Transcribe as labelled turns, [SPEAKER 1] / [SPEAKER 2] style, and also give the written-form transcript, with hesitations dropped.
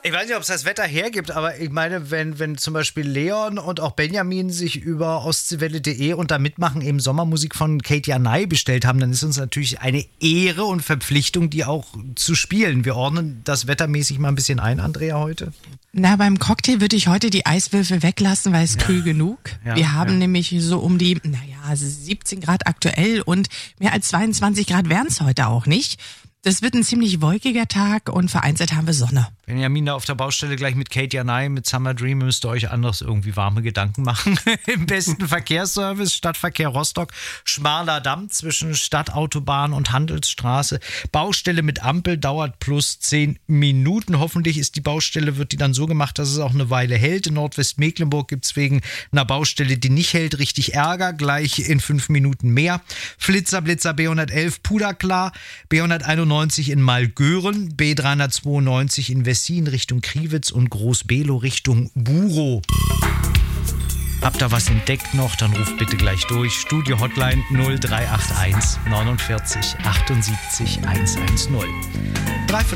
[SPEAKER 1] Ich weiß nicht, ob es das Wetter hergibt, aber ich meine, wenn zum Beispiel Leon und auch Benjamin sich über ostseewelle.de und da mitmachen eben Sommermusik von Kate Janay bestellt haben, dann ist uns natürlich eine Ehre und Verpflichtung, die auch zu spielen. Wir ordnen das wettermäßig mal ein bisschen ein, Andrea, heute.
[SPEAKER 2] Na, beim Cocktail würde ich heute die Eiswürfel weglassen, weil es kühl genug.
[SPEAKER 1] Ja,
[SPEAKER 2] Wir haben nämlich so um die, 17 Grad aktuell und mehr als 22 Grad wären es heute auch nicht. Das wird ein ziemlich wolkiger Tag und vereinzelt haben wir Sonne.
[SPEAKER 1] Benjamin da auf der Baustelle gleich mit Kate Janay, mit Summer Dream, müsst ihr euch anderes irgendwie warme Gedanken machen. Im besten Verkehrsservice, Stadtverkehr Rostock, schmaler Damm zwischen Stadtautobahn und Handelsstraße. Baustelle mit Ampel dauert plus 10 Minuten. Hoffentlich wird die dann so gemacht, dass es auch eine Weile hält. In Nordwestmecklenburg gibt es wegen einer Baustelle, die nicht hält, richtig Ärger. Gleich in 5 Minuten mehr. Blitzer B111 Puderklar, B191 in Malgören, B392 in Wessin Richtung Kriwitz und Groß-Below Richtung Burow. Habt ihr was entdeckt noch, dann ruft bitte gleich durch. Studio Hotline 0381 49 78 110.